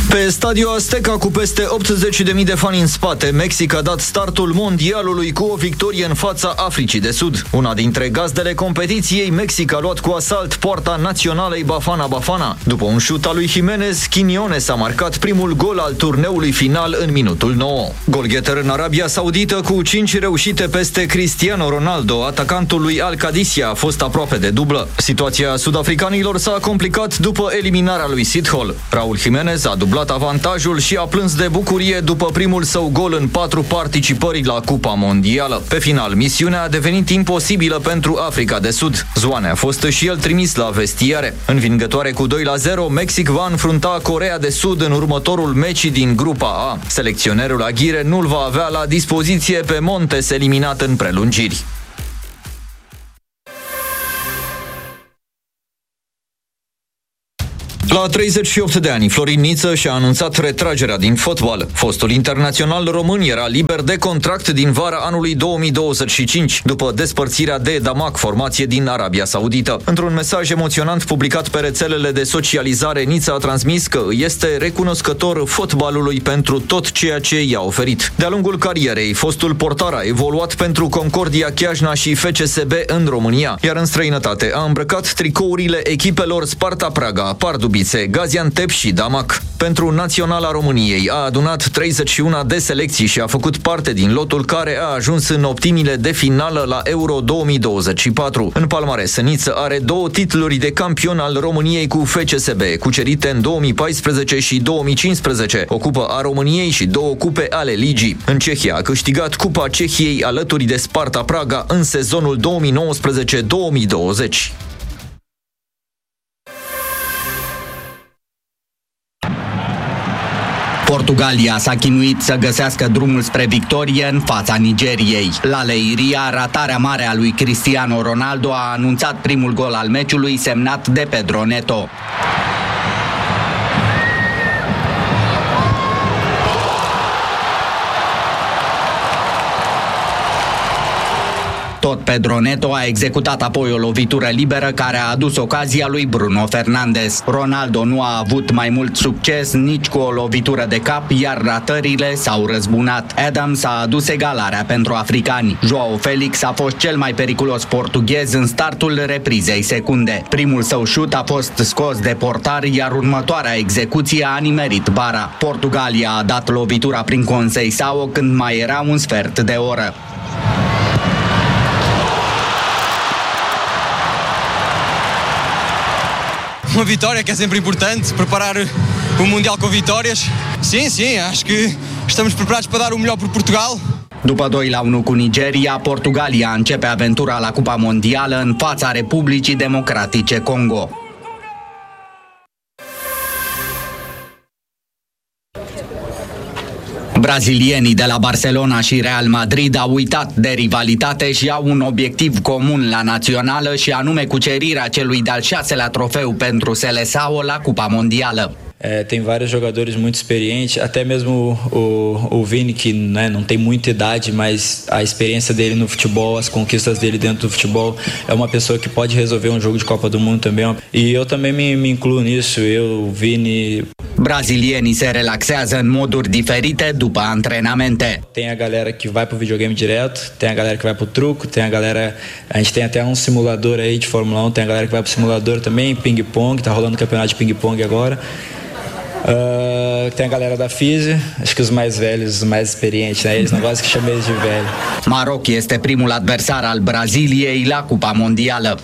Pe Stadio Azteca, cu peste 80.000 de fani în spate, Mexic a dat startul mondialului cu o victorie în fața Africii de Sud. Una dintre gazdele competiției, Mexic a luat cu asalt poarta naționalei Bafana Bafana. După un șut al lui Jimenez, Quiñones a marcat primul gol al turneului final în minutul 9. Golgheter în Arabia Saudită cu 5 reușite peste Cristiano Ronaldo, atacantul lui Al Qadisiyah a fost aproape de dublă. Situația sudafricanilor s-a complicat după eliminarea lui Sid Hall. Raul Jimenez a dublat avantajul și a plâns de bucurie după primul său gol în 4 participări la Cupa Mondială. Pe final, misiunea a devenit imposibilă pentru Africa de Sud. Zwane a fost și el trimis la vestiare. Învingătoare cu 2-0, Mexic va înfrunta Coreea de Sud în următorul meci din grupa A. Selecționerul Aguirre nu-l va avea la dispoziție pe Montes, eliminat în prelungiri. La 38 de ani, Florin Niță și-a anunțat retragerea din fotbal. Fostul internațional român era liber de contract din vara anului 2025, după despărțirea de Damac, formație din Arabia Saudită. Într-un mesaj emoționant publicat pe rețelele de socializare, Niță a transmis că este recunoscător fotbalului pentru tot ceea ce i-a oferit. De-a lungul carierei, fostul portar a evoluat pentru Concordia Chiajna și FCSB în România, iar în străinătate a îmbrăcat tricourile echipelor Sparta Praga, Pardubice, Gaziantep și Damac. Pentru Naționala României a adunat 31 de selecții și a făcut parte din lotul care a ajuns în optimile de finală la Euro 2024. În palmares, Niță are 2 titluri de campion al României cu FCSB, cucerite în 2014 și 2015, o cupă a României și 2 cupe ale ligii. În Cehia a câștigat Cupa Cehiei alături de Sparta Praga în sezonul 2019-2020. Portugalia s-a chinuit să găsească drumul spre victorie în fața Nigeriei. La Leiria, ratarea mare a lui Cristiano Ronaldo a anunțat primul gol al meciului, semnat de Pedro Neto. Tot Pedro Neto a executat apoi o lovitură liberă care a adus ocazia lui Bruno Fernandes. Ronaldo nu a avut mai mult succes nici cu o lovitură de cap, iar ratările s-au răzbunat. Adams a adus egalarea pentru africani. Joao Felix a fost cel mai periculos portughez în startul reprizei secunde. Primul său șut a fost scos de portar, iar următoarea execuție a nimerit bara. Portugalia a dat lovitura prin Conceição când mai era un sfert de oră. Uma vitória que é sempre importante, preparar o Mundial com vitórias. Sim, acho que estamos preparados para dar o melhor por Portugal. După 2-1 cu Nigeria, Portugalia începe aventura la Cupa Mondială în fața Republicii Democratice Congo. Brazilienii de la Barcelona și Real Madrid au uitat de rivalitate și au un obiectiv comun la națională, și anume cucerirea celui de-al 6-lea trofeu pentru Seleção la Cupa Mondială. Tem vários jogadores muito experientes, até mesmo o Vini, que não tem muita idade, mas a experiência dele no futebol, as conquistas dele dentro do futebol, é uma pessoa que pode resolver um jogo de Copa do Mundo também. E eu também me incluo nisso, eu, Vini. Brazilienii se relaxează în moduri diferite după antrenamente. Tem a galera que vai pro videogame direto, tem a galera que vai pro truco, tem a galera, a gente tem até um simulador aí de Fórmula 1, tem a galera que vai pro simulador também, ping-pong, tá rolando campeonato de ping-pong agora. Tem a galera da Físio, acho que os mais velhos, os mais experientes, né? Eles não gostam que chame eles de velho. Maroc este primul adversar al Braziliei la Cupa Mondială.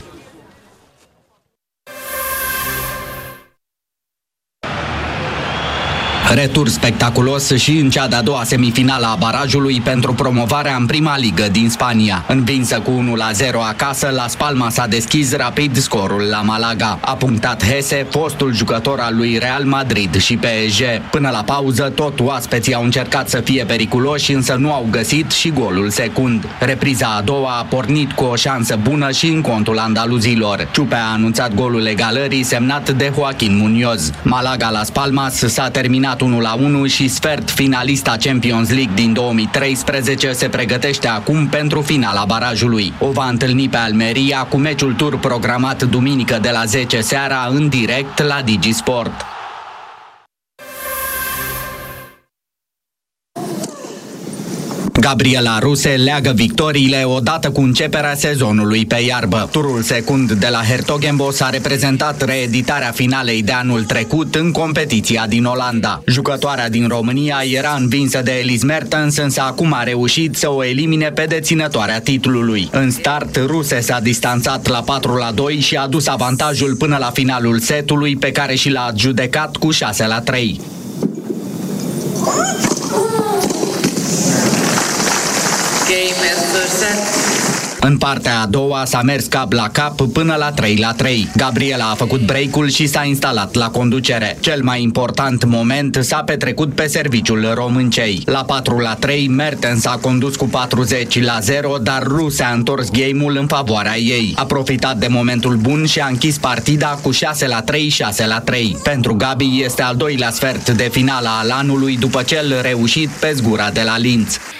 Retur spectaculos și în cea de-a doua semifinală a barajului pentru promovarea în prima ligă din Spania. Învinsă cu 1-0 acasă, Las Palmas a deschis rapid scorul la Malaga. A punctat Hesse, fostul jucător al lui Real Madrid și PSG. Până la pauză, tot oaspeții au încercat să fie periculoși, însă nu au găsit și golul secund. Repriza a doua a pornit cu o șansă bună și în contul andaluzilor. Ciupe a anunțat golul egalării, semnat de Joaquín Muñoz. Malaga-Las Palmas s-a terminat 1-1 și sfert finalista Champions League din 2013 se pregătește acum pentru finala barajului. O va întâlni pe Almeria cu meciul tur programat duminică de la 10 seara în direct la Digisport. Gabriela Ruse leagă victoriile odată cu începerea sezonului pe iarbă. Turul secund de la Hertogenbosch a reprezentat reeditarea finalei de anul trecut în competiția din Olanda. Jucătoarea din România era învinsă de Elise Mertens, însă acum a reușit să o elimine pe deținătoarea titlului. În start, Ruse s-a distanțat la 4-2 și a dus avantajul până la finalul setului, pe care și l-a adjudecat cu 6-3. În partea a doua s-a mers cap la cap până la 3-3. Gabriela a făcut break-ul și s-a instalat la conducere. Cel mai important moment s-a petrecut pe serviciul româncei. La 4-3, Mertens a condus cu 40-0, dar Ruse a întors game-ul în favoarea ei. A profitat de momentul bun și a închis partida cu 6-3, 6-3. Pentru Gabi este al doilea sfert de finală al anului după cel reușit pe zgura de la Linz.